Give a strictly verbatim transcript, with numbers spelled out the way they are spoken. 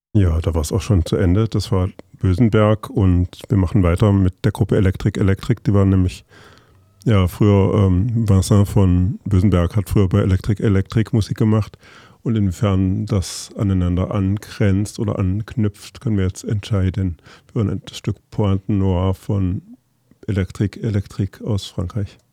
Ja, da war es auch schon zu Ende. Das war Bösenberg und wir machen weiter mit der Gruppe Electric Electric. Die waren nämlich, ja, früher, ähm, Vincent von Bösenberg hat früher bei Electric Electric Musik gemacht. Und inwiefern das aneinander angrenzt oder anknüpft, können wir jetzt entscheiden. Wir hören das Stück Pointe Noire von Electric Electric aus Frankreich.